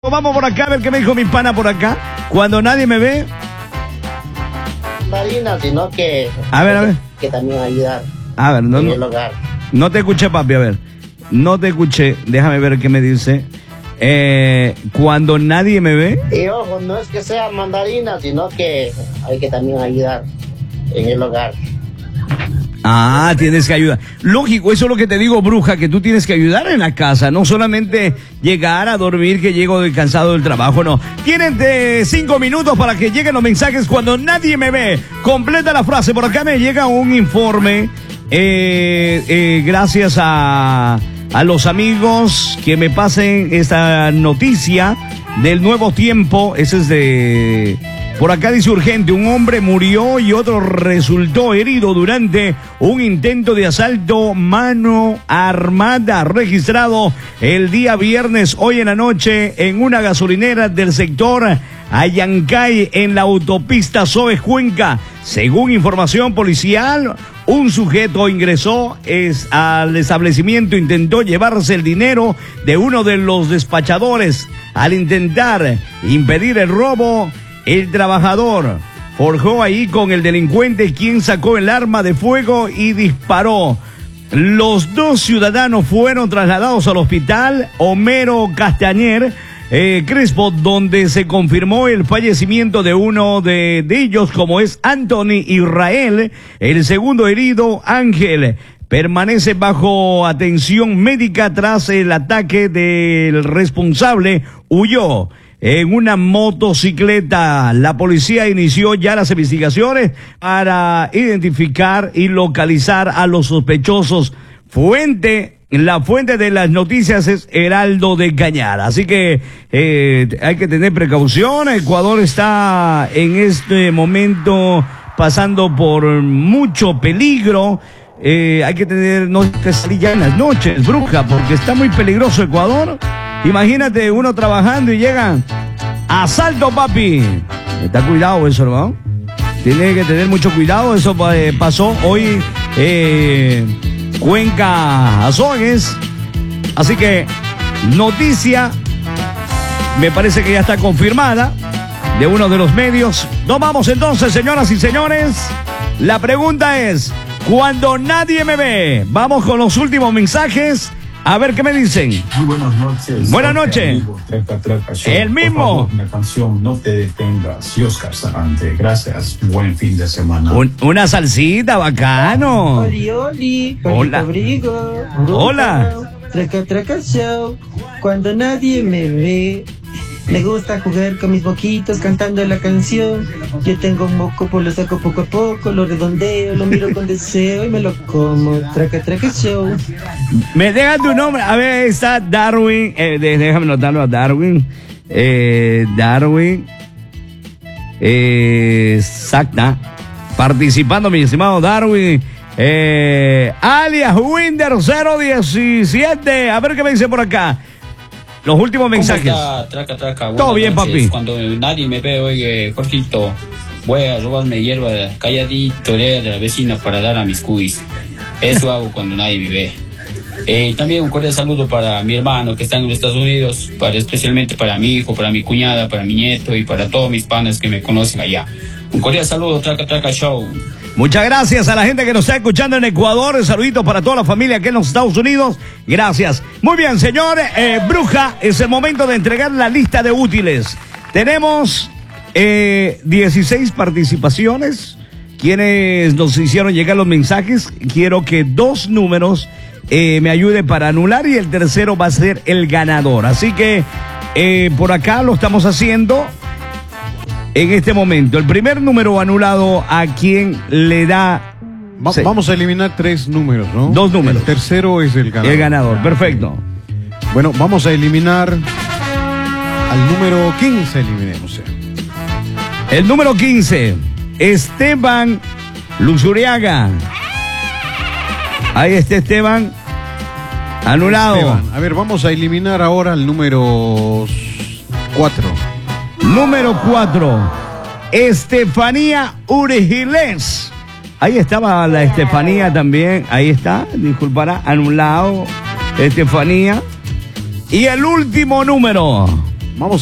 Vamos por acá a ver qué me dijo mi pana por acá. Cuando nadie me ve. Marina, sino que... A ver. Que también ayudar. A ver, en el hogar. No te escuché, papi, a ver. No te escuché. Déjame ver qué me dice. Cuando nadie me ve. Y ojo, no es que sea mandarina, sino que hay que también ayudar en el hogar. Ah, tienes que ayudar. Lógico, eso es lo que te digo, bruja, que tú tienes que ayudar en la casa, no solamente llegar a dormir, que llego cansado del trabajo, no. Tienen 5 minutos para que lleguen los mensajes cuando nadie me ve. Completa la frase, por acá me llega un informe, gracias a los amigos que me pasen esta noticia del nuevo tiempo. Ese es de... Por acá dice urgente, un hombre murió y otro resultó herido durante un intento de asalto mano armada registrado el día viernes, hoy en la noche, en una gasolinera del sector Ayancay en la autopista Soes Cuenca. Según información policial, un sujeto ingresó al establecimiento, intentó llevarse el dinero de uno de los despachadores. Al intentar impedir el robo, el trabajador forjó ahí con el delincuente, quien sacó el arma de fuego y disparó. Los dos ciudadanos fueron trasladados al hospital Homero Castañer Crespo, donde se confirmó el fallecimiento de uno de ellos, como es Anthony Israel. El segundo herido, Ángel, permanece bajo atención médica tras el ataque del responsable. Huyó en una motocicleta. La policía inició ya las investigaciones para identificar y localizar a los sospechosos. La fuente de las noticias es Heraldo de Cañar. Así que hay que tener precaución. Ecuador está en este momento pasando por mucho peligro. Hay que tener, no salir ya en las noches, bruja, porque está muy peligroso Ecuador. Imagínate uno trabajando y llega asalto, papi. Está cuidado eso, ¿no? Tiene que tener mucho cuidado. Eso pasó hoy, Cuenca, Azogues. Así que noticia, me parece que ya está confirmada, de uno de los medios. Nos vamos entonces, señoras y señores. La pregunta es, cuando nadie me ve. Vamos con los últimos mensajes. A ver qué me dicen. Muy buenas noches. Buenas noches. El mismo. Una canción, No te detengas. Y Oscar Sarante. Gracias. Buen fin de semana. Una salsita, bacano. Oli. Hola. Abrigo, Hola. Traca show. Cuando nadie me ve. Me gusta jugar con mis moquitos cantando la canción. Yo tengo un moco, pues lo saco poco a poco, lo redondeo, lo miro con deseo y me lo como. Traca show. Me deja tu nombre. A ver, está Darwin. Déjame notarlo a Darwin. Darwin. Exacta. Participando, mi estimado Darwin. Alias Winder 017. A ver qué me dice por acá. Los últimos mensajes. Traca. Todo bien, papi. Cuando nadie me ve, oye, Jorgito, voy a robarme hierba calladito de la vecina para dar a mis cuis. Eso hago cuando nadie me ve. También un cordial saludo para mi hermano que está en los Estados Unidos, especialmente para mi hijo, para mi cuñada, para mi nieto y para todos mis panas que me conocen allá. Un cordial saludo, Traca Show. Muchas gracias a la gente que nos está escuchando en Ecuador. Saluditos para toda la familia aquí en los Estados Unidos. Gracias. Muy bien, señor Bruja, es el momento de entregar la lista de útiles. Tenemos 16 participaciones. Quienes nos hicieron llegar los mensajes, quiero que 2 números me ayuden para anular y el tercero va a ser el ganador. Así que por acá lo estamos haciendo. En este momento, el primer número anulado, ¿a quién le da? Vamos a eliminar 3 números, ¿no? 2 números. El tercero es el ganador. El ganador, perfecto. Bueno, vamos a eliminar al número 15, eliminemos. El número 15, Esteban Luzuriaga. Ahí está Esteban, anulado. Esteban. A ver, vamos a eliminar ahora al número 4. Número 4, Estefanía Urgiles. Ahí estaba la Estefanía también. Ahí está, disculpará, anulado, Estefanía. Y el último número, Vamos